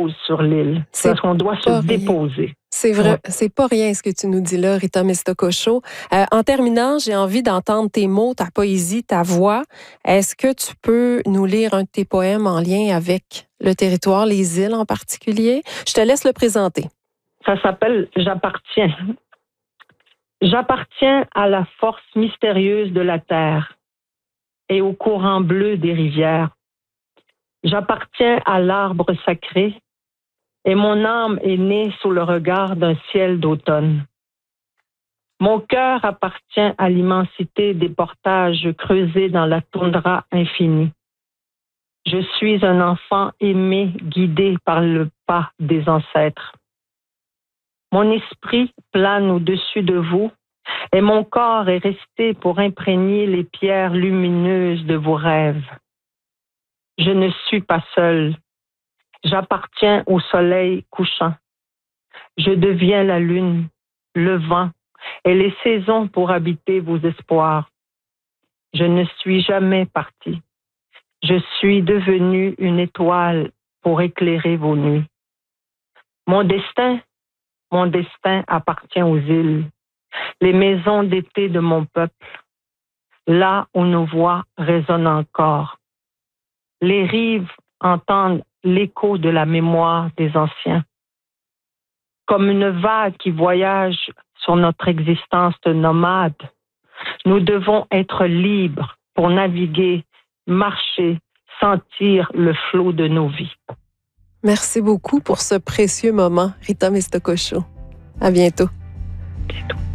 dépose sur l'île. Parce qu'on doit se déposer. C'est vrai, c'est pas rien ce que tu nous dis là, Rita Meztococho. En terminant, j'ai envie d'entendre tes mots, ta poésie, ta voix. Est-ce que tu peux nous lire un de tes poèmes en lien avec le territoire, les îles en particulier? Je te laisse le présenter. Ça s'appelle « J'appartiens ». J'appartiens à la force mystérieuse de la terre et au courant bleu des rivières. J'appartiens à l'arbre sacré et mon âme est née sous le regard d'un ciel d'automne. Mon cœur appartient à l'immensité des portages creusés dans la toundra infinie. Je suis un enfant aimé, guidé par le pas des ancêtres. Mon esprit plane au-dessus de vous et mon corps est resté pour imprégner les pierres lumineuses de vos rêves. Je ne suis pas seul. J'appartiens au soleil couchant. Je deviens la lune, le vent et les saisons pour habiter vos espoirs. Je ne suis jamais parti. Je suis devenue une étoile pour éclairer vos nuits. Mon destin appartient aux îles, les maisons d'été de mon peuple, là où nos voix résonnent encore. Les rives entendent l'écho de la mémoire des anciens. Comme une vague qui voyage sur notre existence de nomade, nous devons être libres pour naviguer, marcher, sentir le flot de nos vies. Merci beaucoup pour ce précieux moment, Rita Meztococho. À bientôt. À bientôt.